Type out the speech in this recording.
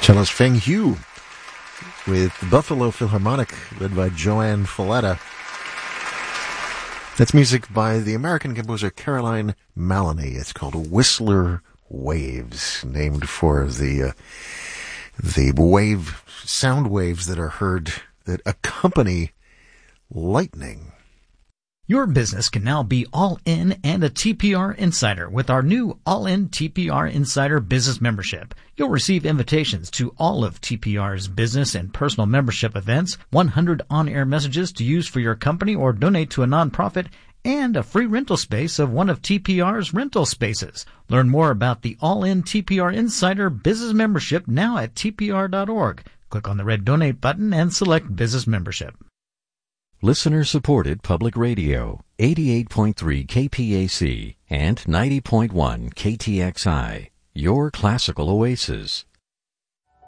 Cellist Feng Hu with Buffalo Philharmonic, led by Joanne Falletta. That's music by the American composer Caroline Maloney. It's called Whistler Waves, named for the sound waves that are heard that accompany lightning. Your business can now be all in and a TPR Insider with our new All-In TPR Insider Business Membership. You'll receive invitations to all of TPR's business and personal membership events, 100 on-air messages to use for your company or donate to a nonprofit, and a free rental space of one of TPR's rental spaces. Learn more about the All-In TPR Insider Business Membership now at tpr.org. Click on the red Donate button and select Business Membership. Listener-supported public radio, 88.3 KPAC and 90.1 KTXI, your classical oasis.